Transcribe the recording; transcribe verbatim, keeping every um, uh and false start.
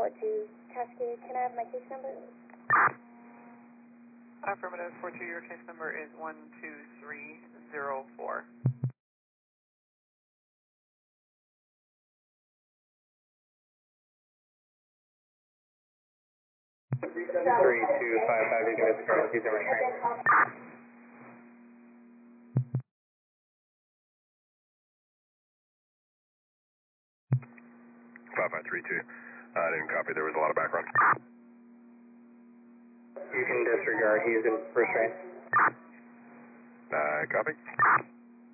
four two Cascade. Can I have my case number? Affirmative, four two, your case number is one two three zero four. three two five five, you can disregard, he's in restraint. five five three two, I didn't copy, there was a lot of background. You can disregard, he's in restraint. I copy.